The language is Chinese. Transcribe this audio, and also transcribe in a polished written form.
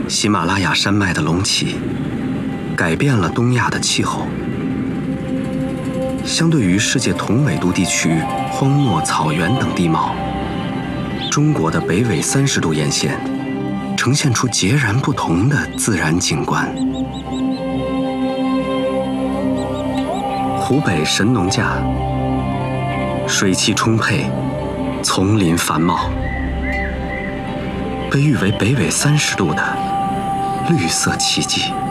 喜马拉雅山脉的隆起，改变了东亚的气候。相对于世界同纬度地区荒漠、草原等地貌，中国的北纬30度沿线呈现出截然不同的自然景观。湖北神农架，水汽充沛，丛林繁茂，被誉为北纬30度的绿色奇迹。